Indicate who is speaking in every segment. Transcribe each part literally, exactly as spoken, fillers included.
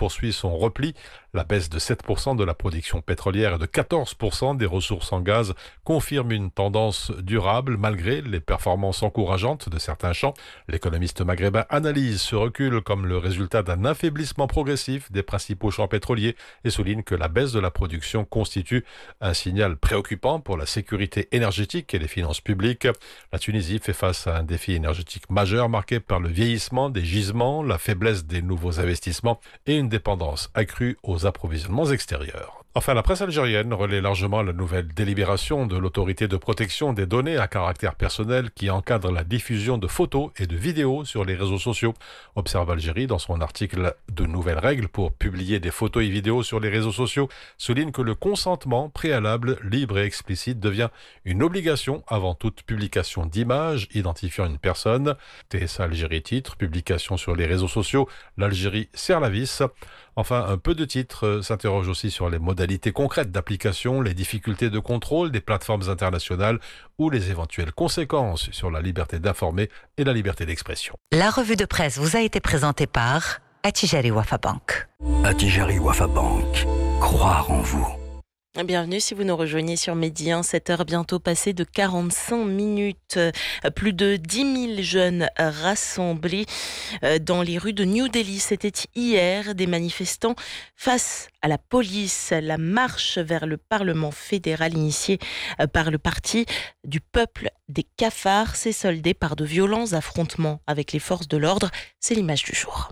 Speaker 1: poursuit son repli. La baisse de sept pour cent de la production pétrolière et de quatorze pour cent des ressources en gaz confirme une tendance durable malgré les performances encourageantes de certains champs. L'économiste maghrébin analyse ce recul comme le résultat d'un affaiblissement progressif des principaux champs pétroliers et souligne que la baisse de la production constitue un signal préoccupant pour la sécurité énergétique et les finances publiques. La Tunisie fait face à un défi énergétique majeur marqué par le vieillissement des gisements, la faiblesse des nouveaux investissements et une dépendance accrue aux approvisionnements extérieurs. Enfin, la presse algérienne relaie largement la nouvelle délibération de l'autorité de protection des données à caractère personnel qui encadre la diffusion de photos et de vidéos sur les réseaux sociaux. Observe Algérie, dans son article de nouvelles règles pour publier des photos et vidéos sur les réseaux sociaux, souligne que le consentement préalable, libre et explicite devient une obligation avant toute publication d'images identifiant une personne. T S A Algérie titre, publication sur les réseaux sociaux, l'Algérie serre la vis. Enfin, un peu de titres s'interroge aussi sur les modalités concrètes d'application, les difficultés de contrôle des plateformes internationales ou les éventuelles conséquences sur la liberté d'informer et la liberté d'expression.
Speaker 2: La revue de presse vous a été présentée par Attijari Wafa Bank.
Speaker 3: Attijari Wafa Bank. Croire en vous.
Speaker 4: Bienvenue si vous nous rejoignez sur Midi un, sept heures bientôt passées de quarante-cinq minutes. Plus de dix mille jeunes rassemblés dans les rues de New Delhi. C'était hier des manifestants face à la police. La marche vers le Parlement fédéral initiée par le parti du peuple des cafards s'est soldée par de violents affrontements avec les forces de l'ordre. C'est l'image du jour.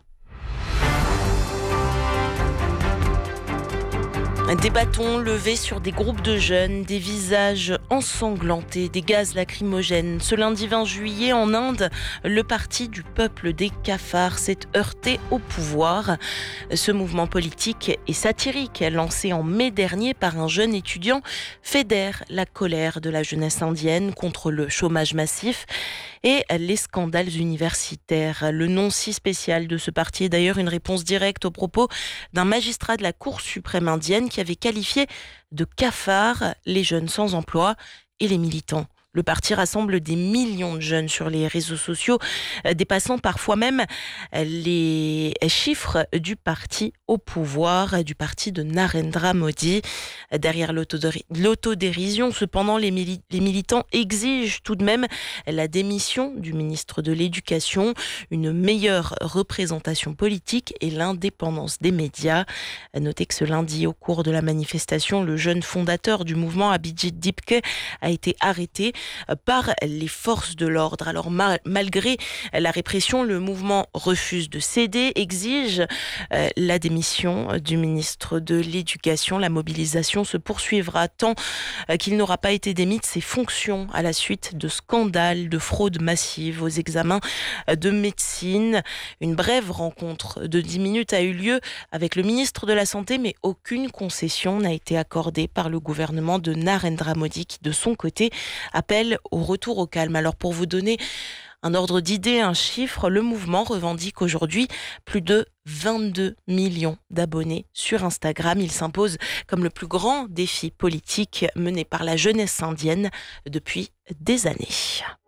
Speaker 4: Des bâtons levés sur des groupes de jeunes, des visages ensanglantés, des gaz lacrymogènes. Ce lundi vingt juillet, en Inde, le parti du peuple des cafards s'est heurté au pouvoir. Ce mouvement politique et satirique, lancé en mai dernier par un jeune étudiant, fédère la colère de la jeunesse indienne contre le chômage massif et les scandales universitaires. Le nom si spécial de ce parti est d'ailleurs une réponse directe aux propos d'un magistrat de la Cour suprême indienne qui avait qualifié de cafards les jeunes sans emploi et les militants. Le parti rassemble des millions de jeunes sur les réseaux sociaux, dépassant parfois même les chiffres du parti au pouvoir, du parti de Narendra Modi. Derrière l'autodérision, cependant, les, mili- les militants exigent tout de même la démission du ministre de l'Éducation, une meilleure représentation politique et l'indépendance des médias. Notez que ce lundi, au cours de la manifestation, le jeune fondateur du mouvement Abhijit Dipke a été arrêté par les forces de l'ordre. Alors ma- malgré la répression, le mouvement refuse de céder, exige euh, la démission du ministre de l'Éducation. La mobilisation se poursuivra tant euh, qu'il n'aura pas été démis de ses fonctions à la suite de scandales de fraude massive aux examens de médecine. Une brève rencontre de dix minutes a eu lieu avec le ministre de la Santé, mais aucune concession n'a été accordée par le gouvernement de Narendra Modi qui, de son côté, appelle au retour au calme. Alors pour vous donner un ordre d'idée, un chiffre, le mouvement revendique aujourd'hui plus de vingt-deux millions d'abonnés sur Instagram. Il s'impose comme le plus grand défi politique mené par la jeunesse indienne depuis des années.